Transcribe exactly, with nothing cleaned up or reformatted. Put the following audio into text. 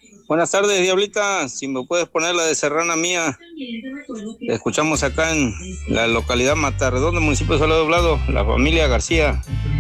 Buenas tardes, Diablita. Si me puedes poner la de Serrana Mía. Te escuchamos acá en la localidad Matarredondo, municipio de Salado Doblado, la familia García.